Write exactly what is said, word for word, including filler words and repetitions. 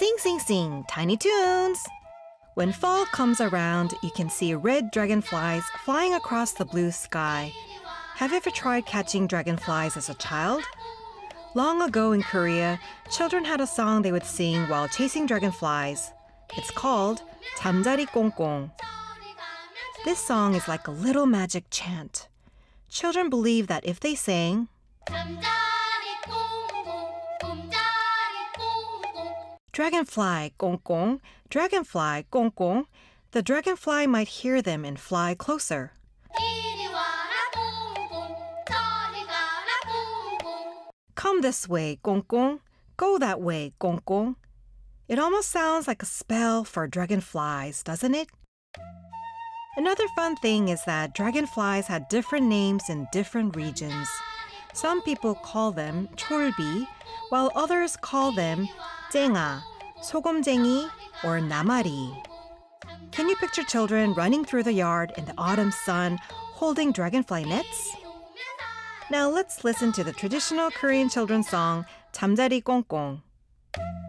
Sing, sing, sing, Tiny Toons! When fall comes around, you can see red dragonflies flying across the blue sky. Have you ever tried catching dragonflies as a child? Long ago in Korea, children had a song they would sing while chasing dragonflies. It's called 잠자리 꽁꽁. This song is like a little magic chant. Children believe that if they sang, dragonfly 꽁꽁, dragonfly 꽁꽁, the dragonfly might hear them and fly closer. Come this way, 꽁꽁. Go that way, 꽁꽁. It almost sounds like a spell for dragonflies, doesn't it? Another fun thing is that dragonflies had different names in different regions. Some people call them 촐비, while others call them 쨍아, 소금쟁이, or 나마리. Can you picture children running through the yard in the autumn sun holding dragonfly nets? Now let's listen to the traditional Korean children's song 잠자리 꽁꽁.